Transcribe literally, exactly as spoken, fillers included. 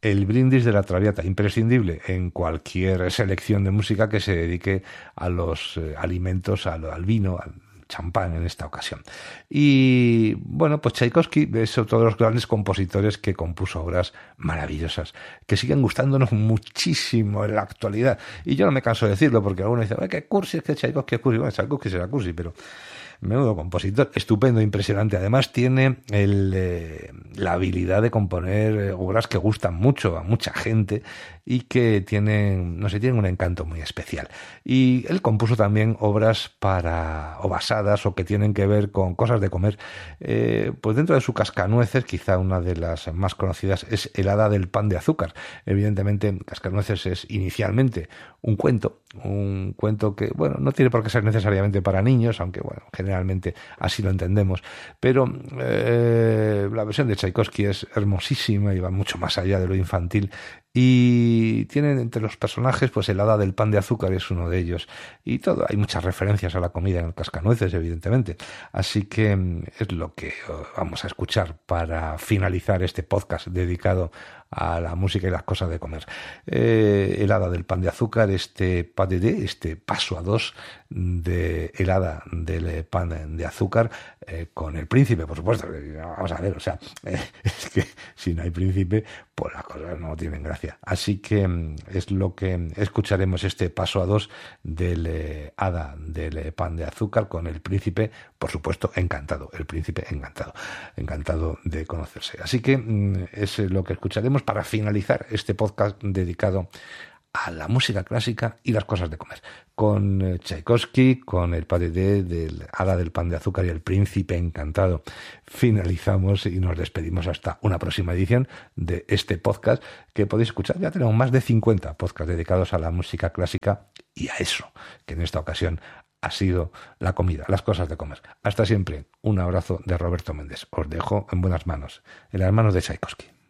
el brindis de la Traviata, imprescindible en cualquier selección de música que se dedique a los eh, alimentos, al, al vino, al champán en esta ocasión. Y bueno, pues Tchaikovsky es otro de los grandes compositores que compuso obras maravillosas, que siguen gustándonos muchísimo en la actualidad. Y yo no me canso de decirlo, porque algunos dicen, qué cursi, es que Tchaikovsky es cursi. Bueno, Tchaikovsky será cursi, pero menudo compositor, estupendo, impresionante. Además tiene el, eh, la habilidad de componer obras que gustan mucho a mucha gente y que tienen, no sé, tienen un encanto muy especial. Y él compuso también obras para, o basadas, o que tienen que ver con cosas de comer. Eh, pues dentro de su Cascanueces, quizá una de las más conocidas es El hada del pan de azúcar. Evidentemente, Cascanueces es inicialmente un cuento, un cuento que, bueno, no tiene por qué ser necesariamente para niños, aunque, bueno, generalmente así lo entendemos, pero eh, la versión de Tchaikovsky es hermosísima y va mucho más allá de lo infantil, y tienen entre los personajes, pues el hada del pan de azúcar es uno de ellos, y todo, hay muchas referencias a la comida en el Cascanueces, evidentemente, así que es lo que vamos a escuchar para finalizar este podcast dedicado a la música y las cosas de comer. Eh, el hada del pan de azúcar, este pas de deux, este paso a dos de el hada del pan de azúcar, eh, con el príncipe, por supuesto. Vamos a ver, o sea, eh, es que si no hay príncipe, pues las cosas no tienen gracia. Así que es lo que escucharemos, este paso a dos del eh, hada del pan de azúcar con el príncipe, por supuesto, encantado, el príncipe encantado, encantado de conocerse. Así que es lo que escucharemos para finalizar este podcast dedicado a la música clásica y las cosas de comer, con Tchaikovsky, con el pas de deux del hada del pan de azúcar y el príncipe encantado. Finalizamos y nos despedimos hasta una próxima edición de este podcast que podéis escuchar. Ya tenemos más de cincuenta podcasts dedicados a la música clásica y a eso, que en esta ocasión ha sido la comida, las cosas de comer. Hasta siempre, un abrazo de Roberto Méndez. Os dejo en buenas manos, en las manos de Tchaikovsky.